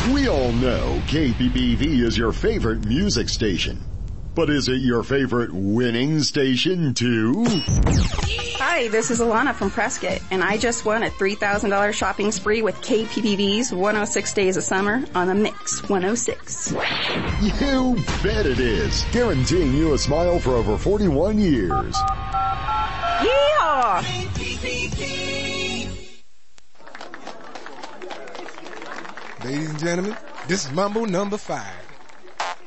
We all know KPPV is your favorite music station. But is it your favorite winning station too? Hi, this is Alana from Prescott, and I just won a $3,000 shopping spree with KPPV's 106 Days of Summer on the Mix 106. You bet it is. Guaranteeing you a smile for over 41 years. Yeehaw! Ladies and gentlemen, this is Mambo number 5.